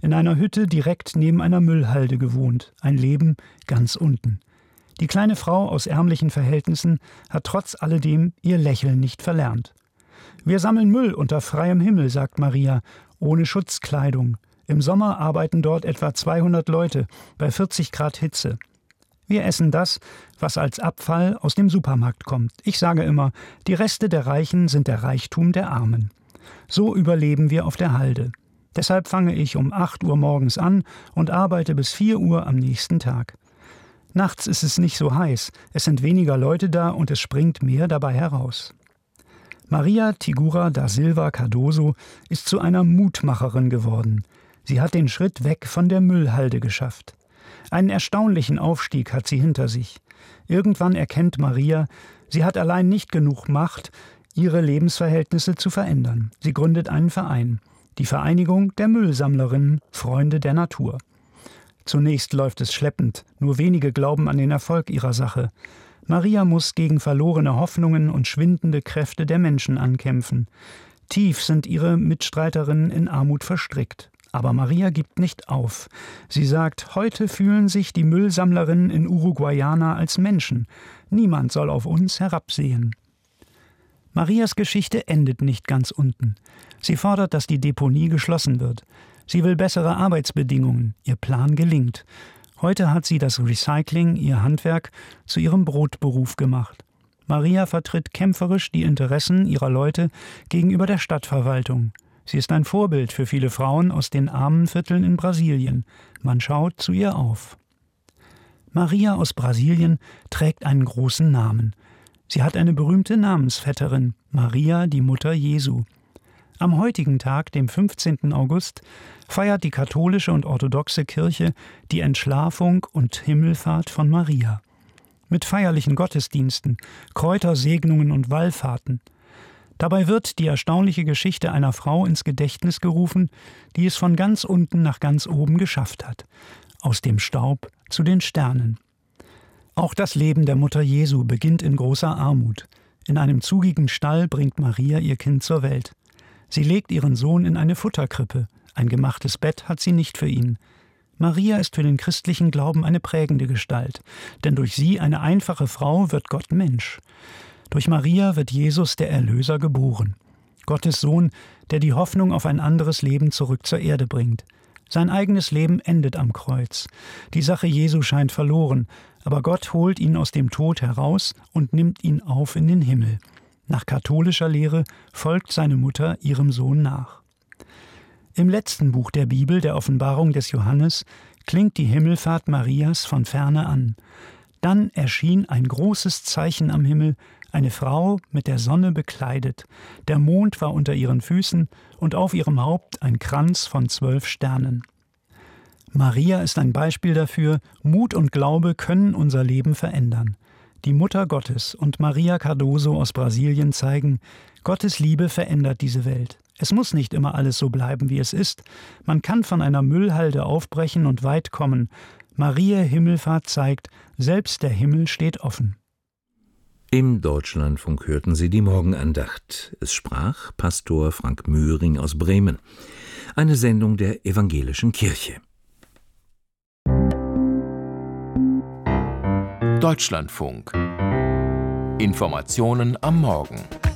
in einer Hütte direkt neben einer Müllhalde gewohnt, ein Leben ganz unten. Die kleine Frau aus ärmlichen Verhältnissen hat trotz alledem ihr Lächeln nicht verlernt. »Wir sammeln Müll unter freiem Himmel«, sagt Maria, ohne Schutzkleidung. Im Sommer arbeiten dort etwa 200 Leute bei 40 Grad Hitze. Wir essen das, was als Abfall aus dem Supermarkt kommt. Ich sage immer, die Reste der Reichen sind der Reichtum der Armen. So überleben wir auf der Halde. Deshalb fange ich um 8 Uhr morgens an und arbeite bis 4 Uhr am nächsten Tag. Nachts ist es nicht so heiß, es sind weniger Leute da und es springt mehr dabei heraus. Maria Tigura da Silva Cardoso ist zu einer Mutmacherin geworden. Sie hat den Schritt weg von der Müllhalde geschafft. Einen erstaunlichen Aufstieg hat sie hinter sich. Irgendwann erkennt Maria, sie hat allein nicht genug Macht, ihre Lebensverhältnisse zu verändern. Sie gründet einen Verein, die Vereinigung der Müllsammlerinnen Freunde der Natur. Zunächst läuft es schleppend, nur wenige glauben an den Erfolg ihrer Sache. Maria muss gegen verlorene Hoffnungen und schwindende Kräfte der Menschen ankämpfen. Tief sind ihre Mitstreiterinnen in Armut verstrickt. Aber Maria gibt nicht auf. Sie sagt, heute fühlen sich die Müllsammlerinnen in Uruguayana als Menschen. Niemand soll auf uns herabsehen. Marias Geschichte endet nicht ganz unten. Sie fordert, dass die Deponie geschlossen wird. Sie will bessere Arbeitsbedingungen. Ihr Plan gelingt. Heute hat sie das Recycling, ihr Handwerk, zu ihrem Brotberuf gemacht. Maria vertritt kämpferisch die Interessen ihrer Leute gegenüber der Stadtverwaltung. Sie ist ein Vorbild für viele Frauen aus den armen Vierteln in Brasilien. Man schaut zu ihr auf. Maria aus Brasilien trägt einen großen Namen. Sie hat eine berühmte Namensvetterin, Maria, die Mutter Jesu. Am heutigen Tag, dem 15. August, feiert die katholische und orthodoxe Kirche die Entschlafung und Himmelfahrt von Maria. Mit feierlichen Gottesdiensten, Kräutersegnungen und Wallfahrten. Dabei wird die erstaunliche Geschichte einer Frau ins Gedächtnis gerufen, die es von ganz unten nach ganz oben geschafft hat. Aus dem Staub zu den Sternen. Auch das Leben der Mutter Jesu beginnt in großer Armut. In einem zugigen Stall bringt Maria ihr Kind zur Welt. Sie legt ihren Sohn in eine Futterkrippe. Ein gemachtes Bett hat sie nicht für ihn. Maria ist für den christlichen Glauben eine prägende Gestalt, denn durch sie, eine einfache Frau, wird Gott Mensch. Durch Maria wird Jesus, der Erlöser, geboren. Gottes Sohn, der die Hoffnung auf ein anderes Leben zurück zur Erde bringt. Sein eigenes Leben endet am Kreuz. Die Sache Jesu scheint verloren, aber Gott holt ihn aus dem Tod heraus und nimmt ihn auf in den Himmel. Nach katholischer Lehre folgt seine Mutter ihrem Sohn nach. Im letzten Buch der Bibel, der Offenbarung des Johannes, klingt die Himmelfahrt Marias von ferne an. Dann erschien ein großes Zeichen am Himmel, eine Frau mit der Sonne bekleidet. Der Mond war unter ihren Füßen und auf ihrem Haupt ein Kranz von 12 Sternen. Maria ist ein Beispiel dafür, Mut und Glaube können unser Leben verändern. Die Mutter Gottes und Maria Cardoso aus Brasilien zeigen, Gottes Liebe verändert diese Welt. Es muss nicht immer alles so bleiben, wie es ist. Man kann von einer Müllhalde aufbrechen und weit kommen. Maria Himmelfahrt zeigt, selbst der Himmel steht offen. Im Deutschlandfunk hörten Sie die Morgenandacht. Es sprach Pastor Frank Möhring aus Bremen. Eine Sendung der Evangelischen Kirche. Deutschlandfunk. Informationen am Morgen.